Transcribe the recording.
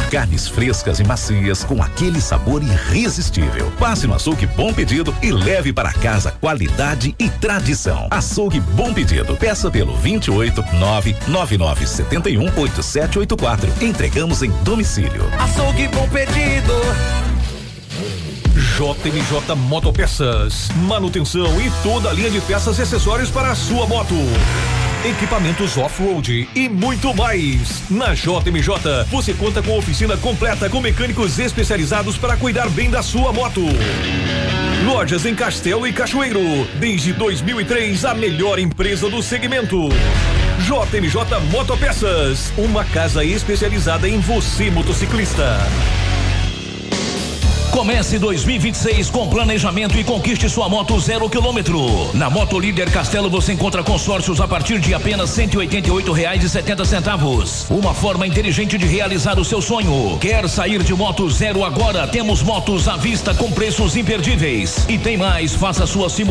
Carnes frescas e macias com aquele sabor irresistível. Passe no Açougue Bom Pedido e leve para casa qualidade e tradição. Açougue Bom Pedido. Peça pelo 28 99971 8784. Entregamos em domicílio. Açougue Bom Pedido. JMJ Motopeças, manutenção e toda a linha de peças e acessórios para a sua moto. Equipamentos off-road e muito mais. Na JMJ, você conta com oficina completa com mecânicos especializados para cuidar bem da sua moto. Lojas em Castelo e Cachoeiro. Desde 2003, a melhor empresa do segmento. JMJ Motopeças, uma casa especializada em você, motociclista. Comece 2026 com planejamento e conquiste sua moto 0 km. Na Moto Líder Castelo você encontra consórcios a partir de apenas R$188,70. Uma forma inteligente de realizar o seu sonho. Quer sair de moto zero agora? Temos motos à vista com preços imperdíveis. E tem mais, faça sua simulação